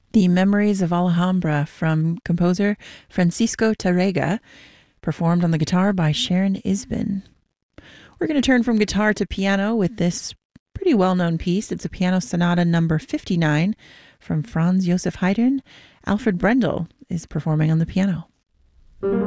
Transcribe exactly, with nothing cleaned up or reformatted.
The Memories of Alhambra from composer Francisco Tárrega, performed on the guitar by Sharon Isbin. We're going to turn from guitar to piano with this pretty well-known piece. It's a piano sonata number fifty-nine from Franz Joseph Haydn. Alfred Brendel is performing on the piano.